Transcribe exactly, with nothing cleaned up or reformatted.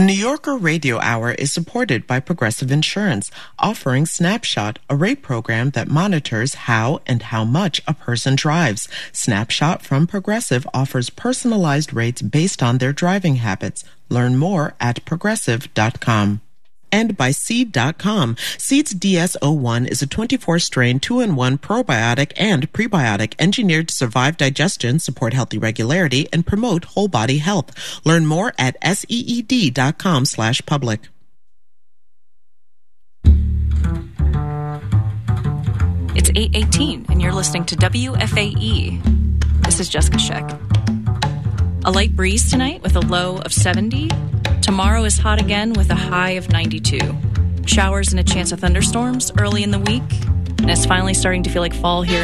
The New Yorker Radio Hour is supported by Progressive Insurance, offering Snapshot, a rate program that monitors how and how much a person drives. Snapshot from Progressive offers personalized rates based on their driving habits. Learn more at progressive dot com. And by Seed dot com. Seed's D S zero one is a twenty-four strain two in one probiotic and prebiotic engineered to survive digestion, support healthy regularity, and promote whole body health. Learn more at seed dot com slash public. It's eight eighteen, and you're listening to W F A E. This is Jessica Scheck. A light breeze tonight with a low of seventy. Tomorrow is hot again with a high of ninety-two. Showers and a chance of thunderstorms early in the week. And it's finally starting to feel like fall here